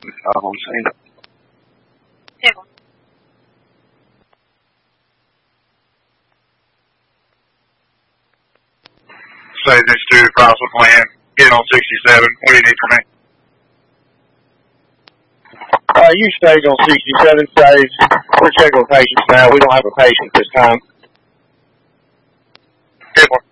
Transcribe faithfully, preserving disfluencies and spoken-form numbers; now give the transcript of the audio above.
I'm on scene. Yeah. Say this to Crossland Plan. Get on sixty-seven. What do you need from me? Uh, you stayed on sixty-seven stage. We're checking patients now. We don't have a patient this time. Good one.